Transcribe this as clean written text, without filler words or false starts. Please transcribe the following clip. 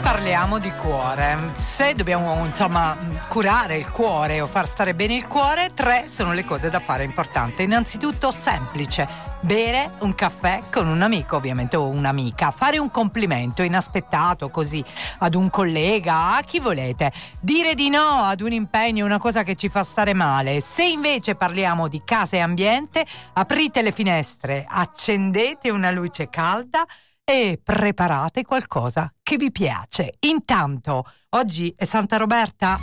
parliamo di cuore. Se dobbiamo, insomma, curare il cuore o far stare bene il cuore, 3 sono le cose da fare importanti. Innanzitutto, semplice: bere un caffè con un amico, ovviamente, o un'amica, fare un complimento inaspettato così ad un collega, a chi volete, dire di no ad un impegno, una cosa che ci fa stare male. Se invece parliamo di casa e ambiente, aprite le finestre, accendete una luce calda e preparate qualcosa che vi piace. Intanto, oggi è Santa Roberta.